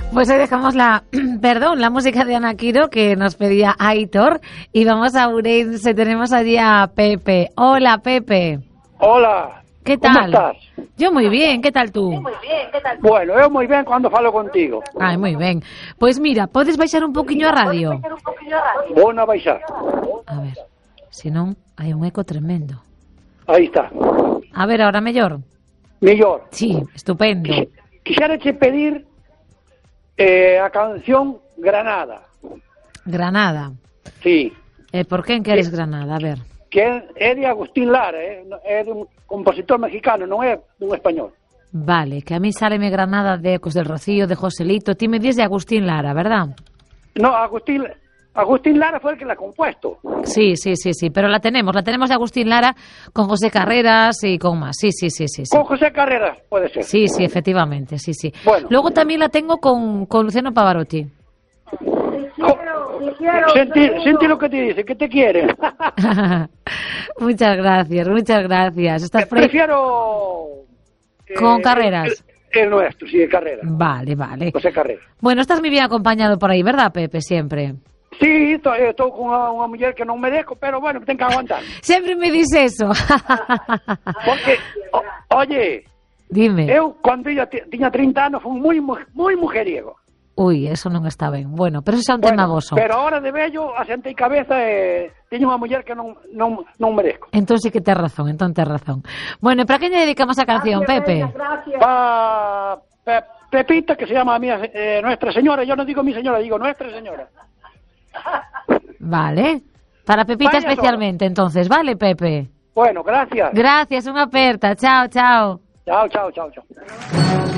Pues hoy dejamos la música de Ana Quiro que nos pedía Aitor y vamos a Ourense. Tenemos allí a Pepe. Hola, Pepe. Hola. ¿Qué tal? ¿Cómo estás? Yo moi bien, que tal tú? Bueno, eu moi ben cando falo contigo. Ai, moi ben. Pois mira, podes baixar un poquinho a radio? Vou na baixar. A ver, se non, hai un eco tremendo. Aí está. A ver, ahora mellor? Mellor. Sí, estupendo. Quixérache pedir a canción Granada. Granada. Sí. Por que en queres Granada? A ver. Que é de Agustín Lara, é dun compositor mexicano, non é dun español. Vale, que a mí sáleme Granada de Ecos del Rocío, de Joselito. Ti me dis de Agustín Lara, ¿verdad? No, Agustín Lara fue el que la ha compuesto. Sí, pero la tenemos de Agustín Lara con José Carreras y con más. Sí. Con José Carreras, puede ser. Sí, efectivamente, sí. Bueno. Luego también la tengo con Luciano Pavarotti. Sentí lo que te dice, que te quiere. Muchas gracias. ¿Estás Prefiero... con Carreras. El nuestro, sí, de Carreras. Vale. José Carreras. Bueno, estás muy bien acompañado por aí, ¿verdad, Pepe? Siempre. Sí, estou con unha muller que non me dejo, pero bueno, ten que aguantar. Siempre me dices eso. Porque, oye, dime. Eu, cando tiña 30 anos, fui moi mujeriego. Ui, eso non está ben. Bueno, pero eso é un tema voso. Pero ahora de vello, asentei cabeza e teño unha muller que non merezco. Entón sí que tes razón. Bueno, e para que lle dedicamos a canción, Pepe? Para Pepita, que se llama Nuestra Señora. Yo no digo mi señora, digo Nuestra Señora. Vale. Para Pepita vaya especialmente, entonces. Vale, Pepe. Bueno, gracias. Gracias, unha aperta. Chao. Chao.